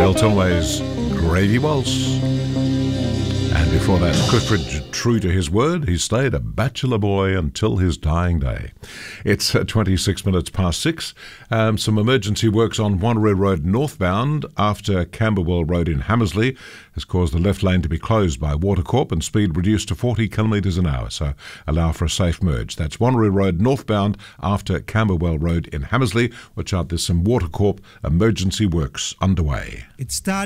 Gail Tilmay's Gravy Waltz. And before that, Clifford, true to his word, he stayed a bachelor boy until his dying day. It's 26 minutes past 6. Some emergency works on Wanneroo Road northbound after Camberwell Road in Hamersley has caused the left lane to be closed by Watercorp and speed reduced to 40 kilometres an hour, so allow for a safe merge. That's Wanneroo Road northbound after Camberwell Road in Hamersley. Watch out, there's some Watercorp emergency works underway. It started